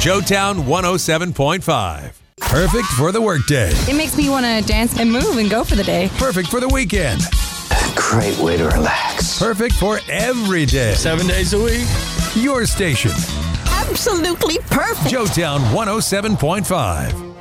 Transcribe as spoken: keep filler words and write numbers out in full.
Joetown one oh seven point five. Perfect for the workday. It makes me want to dance and move and go for the day. Perfect for the weekend. Great way to relax. Perfect for every day. Seven days a week. Your station. Absolutely perfect. Joetown one oh seven point five.